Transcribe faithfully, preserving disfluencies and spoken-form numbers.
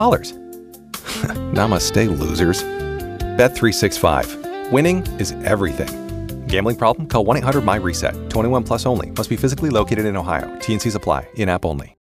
Namaste, losers. Bet three sixty-five. Winning is everything. Gambling problem? Call one eight hundred my reset. twenty-one plus only. Must be physically located in Ohio. T and Cs apply. In-app only.